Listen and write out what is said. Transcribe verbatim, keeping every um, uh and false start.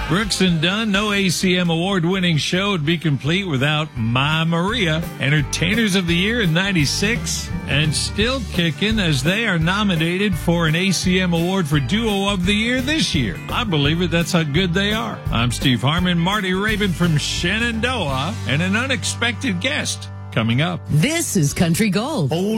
Brooks and Dunn, no A C M award-winning show would be complete without My Maria, Entertainers of the Year in ninety-six, and still kicking as they are nominated for an A C M award for Duo of the Year this year. I believe it, that's how good they are. I'm Steve Harmon, Marty Raven from Shenandoah, and an unexpected guest coming up. This is Country Gold.